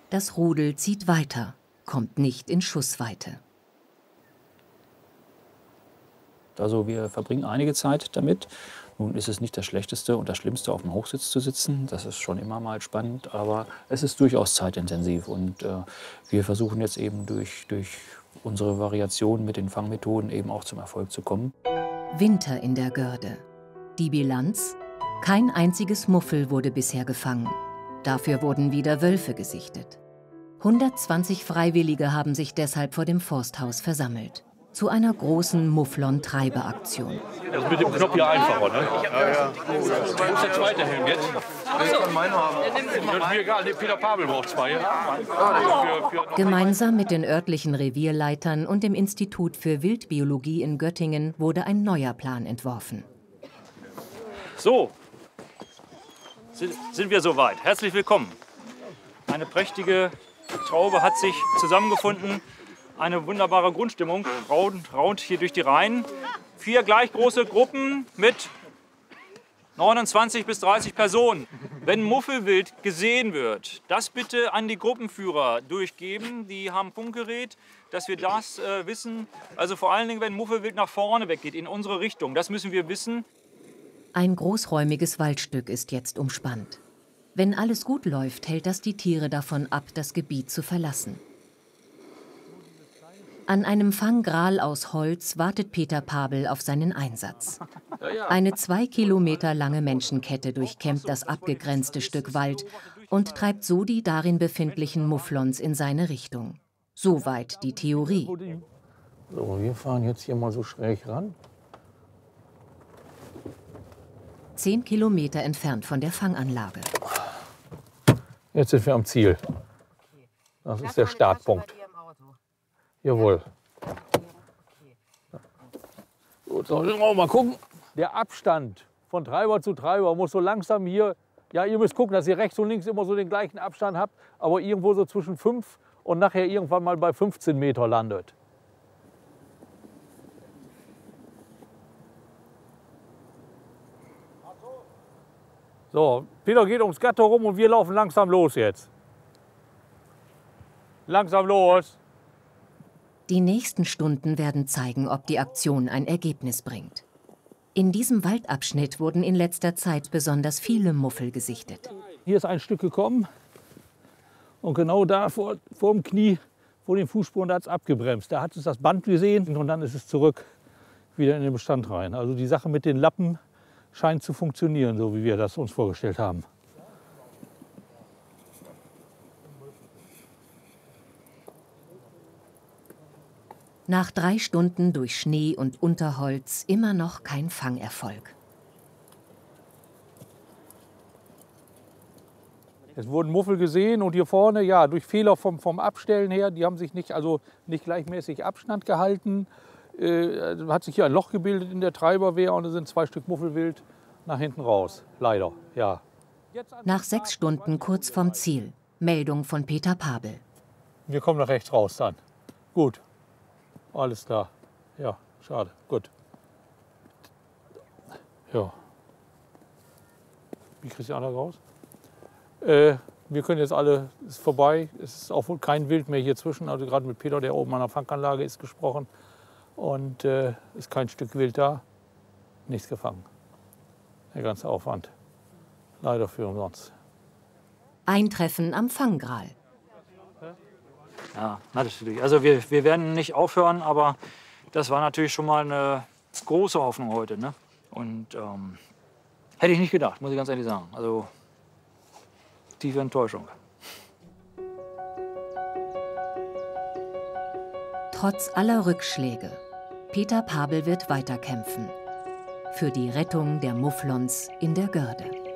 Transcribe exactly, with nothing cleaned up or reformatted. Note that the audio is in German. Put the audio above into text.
Das Rudel zieht weiter, kommt nicht in Schussweite. Also wir verbringen einige Zeit damit. Nun ist es nicht das Schlechteste und das Schlimmste, auf dem Hochsitz zu sitzen. Das ist schon immer mal spannend, aber es ist durchaus zeitintensiv. Und äh, wir versuchen jetzt eben durch, durch unsere Variationen mit den Fangmethoden eben auch zum Erfolg zu kommen. Winter in der Görde. Die Bilanz? Kein einziges Muffel wurde bisher gefangen. Dafür wurden wieder Wölfe gesichtet. hundertzwanzig Freiwillige haben sich deshalb vor dem Forsthaus versammelt. Zu einer großen Mufflon-Treibeaktion. Das ist mit dem Knopf hier einfacher, ne? Ja, ja. Wo ist der zweite Helm jetzt? Ich kann meinen haben. Mir egal, Peter Pabel braucht zwei. Gemeinsam mit den örtlichen Revierleitern und dem Institut für Wildbiologie in Göttingen wurde ein neuer Plan entworfen. So, sind wir soweit. Herzlich willkommen. Eine prächtige Traube hat sich zusammengefunden. Eine wunderbare Grundstimmung, raunt hier durch die Reihen. Vier gleich große Gruppen mit neunundzwanzig bis dreißig Personen. Wenn Muffelwild gesehen wird, das bitte an die Gruppenführer durchgeben. Die haben Funkgerät, dass wir das äh, wissen. Also vor allen Dingen, wenn Muffelwild nach vorne weggeht, in unsere Richtung. Das müssen wir wissen. Ein großräumiges Waldstück ist jetzt umspannt. Wenn alles gut läuft, hält das die Tiere davon ab, das Gebiet zu verlassen. An einem Fanggral aus Holz wartet Peter Pabel auf seinen Einsatz. Eine zwei Kilometer lange Menschenkette durchkämmt das abgegrenzte Stück Wald und treibt so die darin befindlichen Mufflons in seine Richtung. Soweit die Theorie. So, wir fahren jetzt hier mal so schräg ran. Zehn Kilometer entfernt von der Fanganlage. Jetzt sind wir am Ziel. Das ist der Startpunkt. Jawohl. Gut, so, wir mal gucken. Der Abstand von Treiber zu Treiber muss so langsam hier, ja, ihr müsst gucken, dass ihr rechts und links immer so den gleichen Abstand habt, aber irgendwo so zwischen fünf und nachher irgendwann mal bei fünfzehn Meter landet. So, Peter geht ums Gatter rum und wir laufen langsam los jetzt. Langsam los. Die nächsten Stunden werden zeigen, ob die Aktion ein Ergebnis bringt. In diesem Waldabschnitt wurden in letzter Zeit besonders viele Muffel gesichtet. Hier ist ein Stück gekommen und genau da vor, vor dem Knie, vor den Fußspuren, da hat es abgebremst. Da hat es das Band gesehen und dann ist es zurück wieder in den Bestand rein. Also die Sache mit den Lappen scheint zu funktionieren, so wie wir das uns vorgestellt haben. Nach drei Stunden durch Schnee und Unterholz immer noch kein Fangerfolg. Es wurden Muffel gesehen und hier vorne, ja, durch Fehler vom, vom Abstellen her, die haben sich nicht, also nicht gleichmäßig Abstand gehalten. Äh, hat sich hier ein Loch gebildet in der Treiberwehr und es sind zwei Stück Muffelwild nach hinten raus, leider, ja. Nach sechs Stunden kurz vorm Ziel, Meldung von Peter Pabel. Wir kommen nach rechts raus dann. Gut. Alles klar. Ja, schade. Gut. Ja. Wie kriegst du die andere raus? Äh, wir können jetzt alle, es ist vorbei. Es ist auch wohl kein Wild mehr hier zwischen. Also gerade mit Peter, der oben an der Fanganlage ist, gesprochen. Und äh, ist kein Stück Wild da. Nichts gefangen. Der ganze Aufwand. Leider für umsonst. Eintreffen am Fanggral. Ja, natürlich. Also wir, wir werden nicht aufhören, aber das war natürlich schon mal eine große Hoffnung heute. Ne? Und ähm, hätte ich nicht gedacht, muss ich ganz ehrlich sagen. Also tiefe Enttäuschung. Trotz aller Rückschläge, Peter Pabel wird weiterkämpfen. Für die Rettung der Mufflons in der Görde.